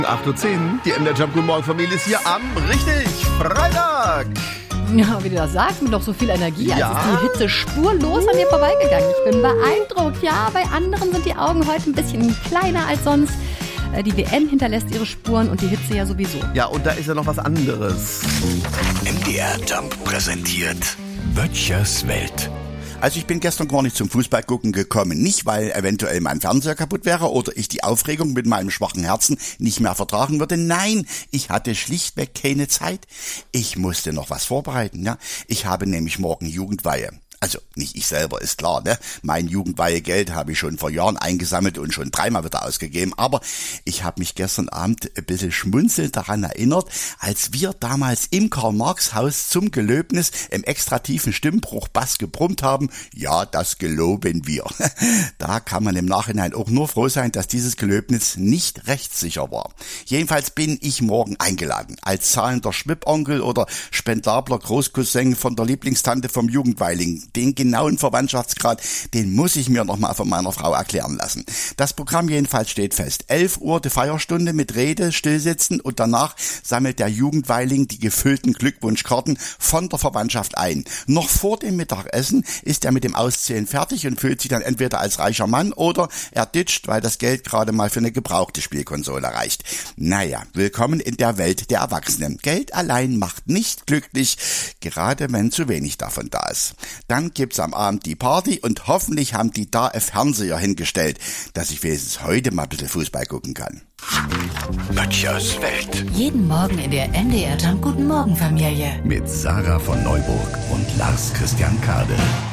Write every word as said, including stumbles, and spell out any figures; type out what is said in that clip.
acht Uhr zehn, die M D R Jump Guten Morgen Familie ist hier am, richtig, Freitag. Ja, wie du das sagst, mit noch so viel Energie, Ja. als ist die Hitze spurlos an mir vorbeigegangen. Ich bin beeindruckt. Ja, bei anderen sind die Augen heute ein bisschen kleiner als sonst. Äh, Die W M hinterlässt ihre Spuren und die Hitze ja sowieso. Ja, und da ist ja noch was anderes. M D R Jump präsentiert Böttchers Welt. Also ich bin gestern gar nicht zum Fußball gucken gekommen. Nicht, weil eventuell mein Fernseher kaputt wäre oder ich die Aufregung mit meinem schwachen Herzen nicht mehr vertragen würde. Nein, ich hatte schlichtweg keine Zeit. Ich musste noch was vorbereiten. Ja, ich habe nämlich morgen Jugendweihe. Also nicht ich selber, ist klar, ne? Mein Jugendweihegeld habe ich schon vor Jahren eingesammelt und schon dreimal wieder ausgegeben. Aber ich habe mich gestern Abend ein bisschen schmunzelnd daran erinnert, als wir damals im Karl-Marx-Haus zum Gelöbnis im extra tiefen Stimmbruch Bass gebrummt haben. Ja, das geloben wir. Da kann man im Nachhinein auch nur froh sein, dass dieses Gelöbnis nicht rechtssicher war. Jedenfalls bin ich morgen eingeladen, als zahlender Schwibonkel oder spendabler Großcousin von der Lieblingstante vom Jugendweiling. Den genauen Verwandtschaftsgrad, den muss ich mir nochmal von meiner Frau erklären lassen. Das Programm jedenfalls steht fest. elf Uhr die Feierstunde mit Rede, Stillsitzen und danach sammelt der Jugendweiling die gefüllten Glückwunschkarten von der Verwandtschaft ein. Noch vor dem Mittagessen ist er mit dem Auszählen fertig und fühlt sich dann entweder als reicher Mann oder er ditcht, weil das Geld gerade mal für eine gebrauchte Spielkonsole reicht. Naja, willkommen in der Welt der Erwachsenen. Geld allein macht nicht glücklich, gerade wenn zu wenig davon da ist. Dann gibt's am Abend die Party und hoffentlich haben die da ein Fernseher hingestellt, dass ich wenigstens heute mal ein bisschen Fußball gucken kann. Böttchers Welt. Jeden Morgen in der M D R Jump Guten Morgen Familie. Mit Sarah von Neuburg und Lars Christian Kade.